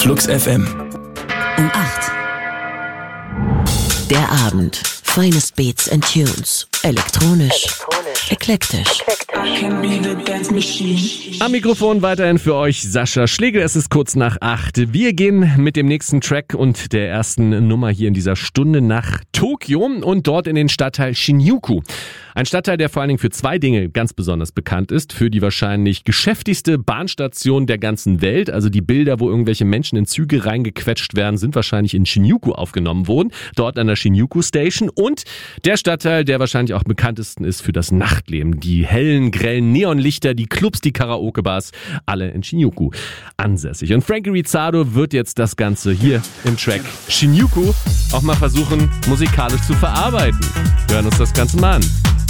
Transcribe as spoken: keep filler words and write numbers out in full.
Flux F M. Um acht. Der Abend. Finest Beats and Tunes. Elektronisch. Eklektisch. Am Mikrofon weiterhin für euch Sascha Schlegel. Es ist kurz nach acht. Wir gehen mit dem nächsten Track und der ersten Nummer hier in dieser Stunde nach Tokio und dort in den Stadtteil Shinjuku. Ein Stadtteil, der vor allen Dingen für zwei Dinge ganz besonders bekannt ist. Für die wahrscheinlich geschäftigste Bahnstation der ganzen Welt. Also die Bilder, wo irgendwelche Menschen in Züge reingequetscht werden, sind wahrscheinlich in Shinjuku aufgenommen worden. Dort an der Shinjuku Station. Und der Stadtteil, der wahrscheinlich auch bekanntesten ist für das Nachtleben. Die hellen, grellen Neonlichter, die Clubs, die Karaoke-Bars, alle in Shinjuku ansässig. Und Frankie Rizardo wird jetzt das Ganze hier im Track Shinjuku auch mal versuchen, musikalisch zu verarbeiten. Wir hören uns das Ganze mal an.